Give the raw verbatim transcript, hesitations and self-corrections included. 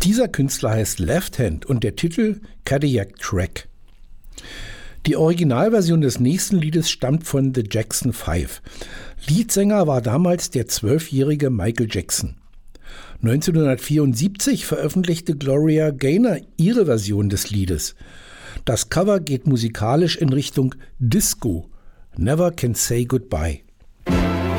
Dieser Künstler heißt Left Hand und der Titel Cadillac Track. Die Originalversion des nächsten Liedes stammt von The Jackson Five. Leadsänger war damals der zwölfjährige Michael Jackson. neunzehnhundertvierundsiebzig veröffentlichte Gloria Gaynor ihre Version des Liedes. Das Cover geht musikalisch in Richtung Disco. Never Can Say Goodbye.